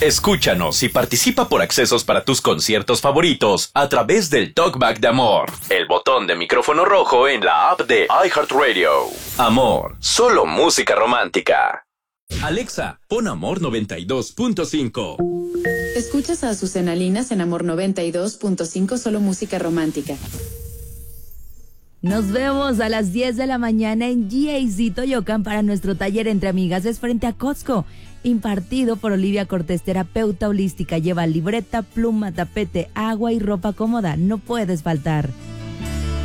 Escúchanos y participa por accesos para tus conciertos favoritos a través del Talkback de Amor, el botón de micrófono rojo en la app de iHeartRadio. Amor, solo música romántica. Alexa, pon Amor 92.5. Escuchas a Azucena Linas en Amor 92.5, solo música romántica. Nos vemos a las 10 de la mañana en GAC Toyocan para nuestro taller Entre Amigas. Es frente a Costco, impartido por Olivia Cortés, terapeuta holística. Lleva libreta, pluma, tapete, agua y ropa cómoda. No puedes faltar.